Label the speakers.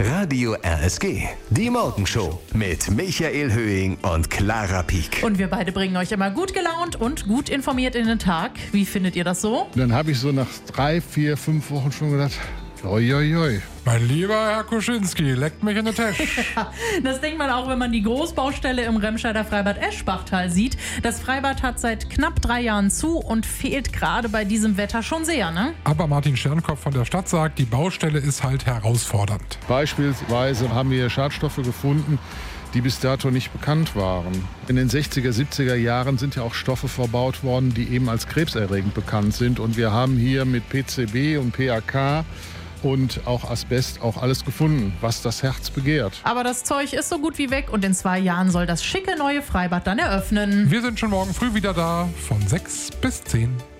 Speaker 1: Radio RSG, die Morgenshow mit Michael Höhing und Clara Pieck.
Speaker 2: Und wir beide bringen euch immer gut gelaunt und gut informiert in den Tag. Wie findet ihr das so?
Speaker 3: Dann habe ich so nach 3, 4, 5 Wochen schon gedacht, oi, oi, oi.
Speaker 4: Mein lieber Herr Kuschinski, leckt mich in den Tisch.
Speaker 2: Das denkt man auch, wenn man die Großbaustelle im Remscheider Freibad Eschbachtal sieht. Das Freibad hat seit knapp 3 Jahren zu und fehlt gerade bei diesem Wetter schon sehr, ne?
Speaker 4: Aber Martin Sternkopf von der Stadt sagt, die Baustelle ist halt herausfordernd.
Speaker 3: Beispielsweise haben wir Schadstoffe gefunden, die bis dato nicht bekannt waren. In den 60er, 70er Jahren sind ja auch Stoffe verbaut worden, die eben als krebserregend bekannt sind. Und wir haben hier mit PCB und PAK und auch Asbest auch alles gefunden, was das Herz begehrt.
Speaker 2: Aber das Zeug ist so gut wie weg und in 2 Jahren soll das schicke neue Freibad dann eröffnen.
Speaker 4: Wir sind schon morgen früh wieder da, von 6 bis 10.